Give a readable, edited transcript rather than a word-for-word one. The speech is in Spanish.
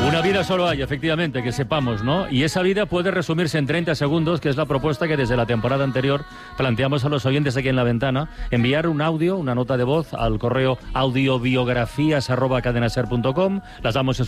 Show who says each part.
Speaker 1: Una vida solo hay, efectivamente, que sepamos, ¿no? Y esa vida puede resumirse en 30 segundos, que es la propuesta que desde la temporada anterior planteamos a los oyentes aquí en La Ventana. Enviar un audio, una nota de voz al correo audiobiografías@cadenaser.com. Las damos en